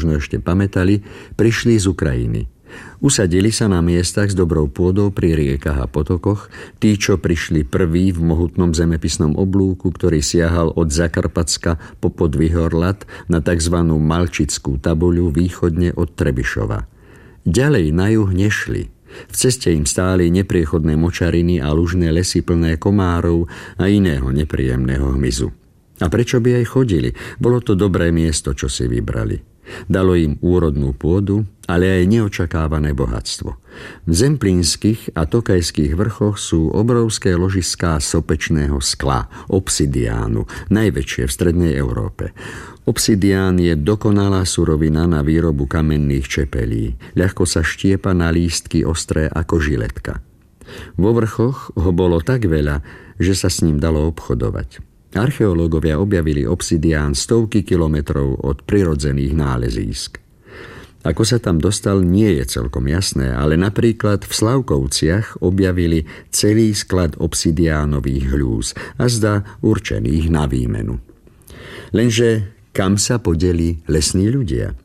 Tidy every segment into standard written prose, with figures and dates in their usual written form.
možno ešte pamätali, prišli z Ukrajiny. Usadili sa na miestach s dobrou pôdou pri riekach a potokoch, tí, čo prišli prví v mohutnom zemepisnom oblúku, ktorý siahal od Zakarpatska po Podvihorlat na tzv. Malčickú tabuľu východne od Trebišova. Ďalej na juh nešli. V ceste im stáli nepriechodné močariny a lužné lesy plné komárov a iného nepríjemného hmyzu. A prečo by aj chodili? Bolo to dobré miesto, čo si vybrali. Dalo im úrodnú pôdu, ale aj neočakávané bohatstvo. V Zemplínskych a Tokajských vrchoch sú obrovské ložiská sopečného skla, obsidiánu, najväčšie v strednej Európe. Obsidián je dokonalá surovina na výrobu kamenných čepelí. Ľahko sa štiepa na lístky ostré ako žiletka. Vo vrchoch ho bolo tak veľa, že sa s ním dalo obchodovať. Archeológovia objavili obsidián stovky kilometrov od prirodzených nálezísk. Ako sa tam dostal, nie je celkom jasné, ale napríklad v Slavkovciach objavili celý sklad obsidiánových hľúz a zdá určených na výmenu. Lenže kam sa podeli lesní ľudia?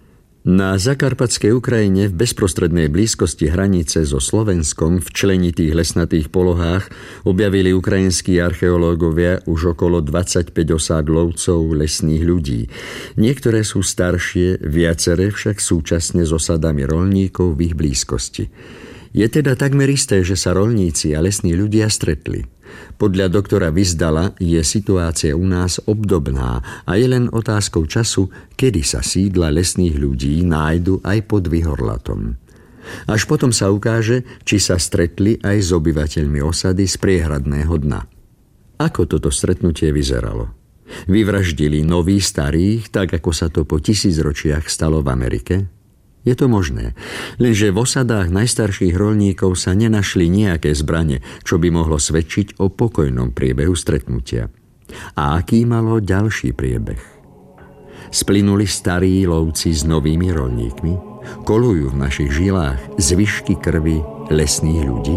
Na zakarpatskej Ukrajine v bezprostrednej blízkosti hranice so Slovenskom v členitých lesnatých polohách objavili ukrajinskí archeológovia už okolo 25 osád lovcov lesných ľudí. Niektoré sú staršie, viaceré však súčasne s osadami roľníkov v ich blízkosti. Je teda takmer isté, že sa roľníci a lesní ľudia stretli. Podľa doktora Vyzdala je situácia u nás obdobná a je len otázkou času, kedy sa sídla lesných ľudí nájdu aj pod Vyhorlatom. Až potom sa ukáže, či sa stretli aj s obyvateľmi osady z priehradného dna. Ako toto stretnutie vyzeralo? Vyvraždili noví starých, tak ako sa to po 1000 ročiach stalo v Amerike? Je to možné, lenže v osadách najstarších roľníkov sa nenašli nejaké zbrane, čo by mohlo svedčiť o pokojnom priebehu stretnutia. A aký malo ďalší priebeh? Splynuli starí lovci s novými roľníkmi? Kolujú v našich žilách zvyšky krvi lesných ľudí?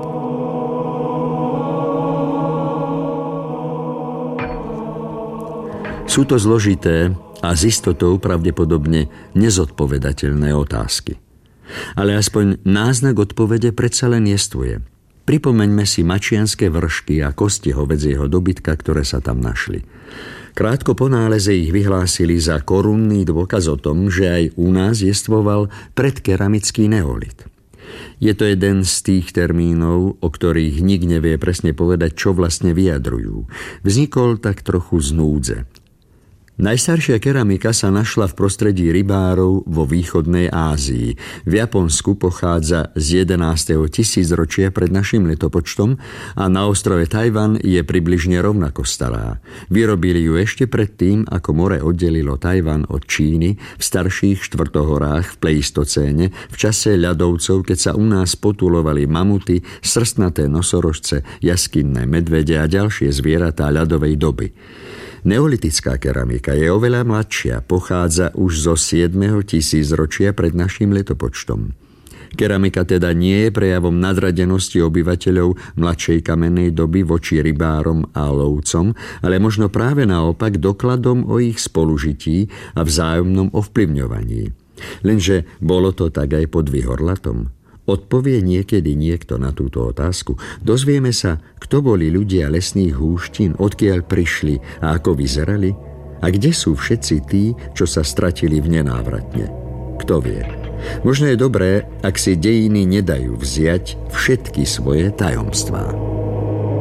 Sú to zložité a s istotou pravdepodobne nezodpovedateľné otázky. Ale aspoň náznak odpovede predsa len jestvuje. Pripomeňme si mačianske vršky a kosti hovädzieho dobytka, ktoré sa tam našli. Krátko po náleze ich vyhlásili za korunný dôkaz o tom, že aj u nás jestvoval predkeramický neolit. Je to jeden z tých termínov, o ktorých nik nevie presne povedať, čo vlastne vyjadrujú. Vznikol tak trochu z núdze. Najstaršia keramika sa našla v prostredí rybárov vo východnej Ázii. V Japonsku pochádza z 11. tisícročia pred našim letopočtom a na ostrove Tajvan je približne rovnako stará. Vyrobili ju ešte predtým, ako more oddelilo Tajvan od Číny v starších štvrtohorách v Pleistocéne v čase ľadovcov, keď sa u nás potulovali mamuty, srstnaté nosorožce, jaskinné medvede a ďalšie zvieratá ľadovej doby. Neolitická keramika je oveľa mladšia, pochádza už zo 7. tisícročia pred našim letopočtom. Keramika teda nie je prejavom nadradenosti obyvateľov mladšej kamennej doby voči rybárom a lovcom, ale možno práve naopak dokladom o ich spolužití a vzájomnom ovplyvňovaní. Lenže bolo to tak aj pod Vyhorlatom. Odpovie niekedy niekto na túto otázku? Dozvieme sa, kto boli ľudia lesných húštín, odkiaľ prišli a ako vyzerali? A kde sú všetci tí, čo sa stratili v nenávratne? Kto vie? Možno je dobré, ak si dejiny nedajú vziať všetky svoje tajomstvá.